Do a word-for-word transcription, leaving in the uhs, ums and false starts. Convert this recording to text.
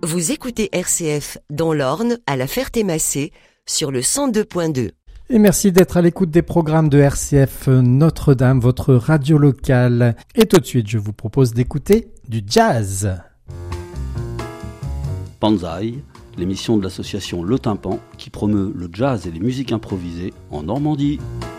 Vous écoutez R C F dans l'Orne, à la Ferté-Massé, sur le cent deux point deux. Et merci d'être à l'écoute des programmes de R C F Notre-Dame, votre radio locale. Et tout de suite, je vous propose d'écouter du jazz. Banzai, l'émission de l'association Le Tympan qui promeut le jazz et les musiques improvisées en Normandie.